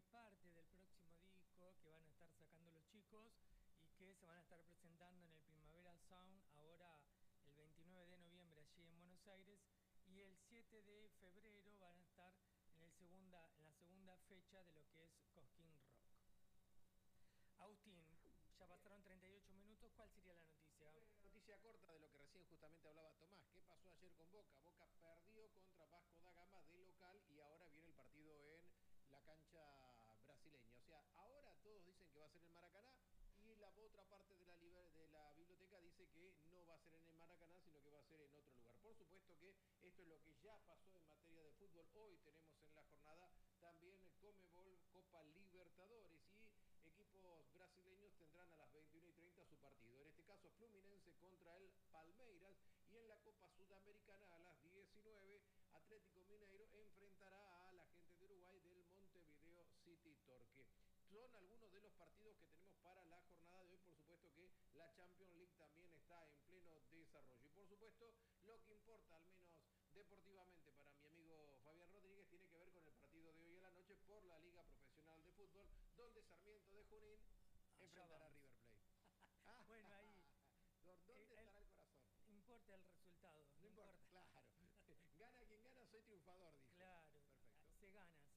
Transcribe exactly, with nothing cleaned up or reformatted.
parte del próximo disco que van a estar sacando los chicos y que se van a estar presentando en el Primavera Sound ahora el veintinueve de noviembre allí en Buenos Aires, y el siete de febrero van a estar en, el segunda, en la segunda fecha de lo que es Cosquín Rock. Agustín, ya pasaron treinta y ocho minutos, ¿cuál sería la noticia? Una noticia corta de lo que recién justamente hablaba Tomás. ¿Qué pasó ayer con Boca? Boca perdió contra Vasco da Gama de local y ahora viene el partido en la cancha brasileña. O sea, ahora todos dicen que va a ser en Maracaná y la otra parte de la, de la biblioteca dice que no va a ser en el Maracaná, sino que va a ser en otro lugar. Por supuesto que esto es lo que ya pasó en materia de fútbol. Hoy tenemos en la jornada también Conmebol Copa Libertadores y equipos brasileños tendrán a las veintiuna y treinta su partido. En este caso Fluminense contra el Palmeiras, y en la Copa Sudamericana a las diecinueve Atlético Mineiro enfrentará a la gente de Uruguay del Montevideo City Torque. Son algunos de los partidos que tenemos para la jornada de hoy. Por supuesto que la Champions League también está en pleno desarrollo. Y por supuesto, lo que importa, al menos deportivamente, para mi amigo Fabián Rodríguez, tiene que ver con el partido de hoy a la noche por la Liga Profesional de Fútbol, donde Sarmiento de Junín Allá enfrentará a vamos. River Plate. Bueno, ahí... ¿Dónde eh, estará el corazón? Importa el resultado, No no importa, importa. claro. Gana quien gana, soy triunfador, dijo. Claro, Perfecto. se gana.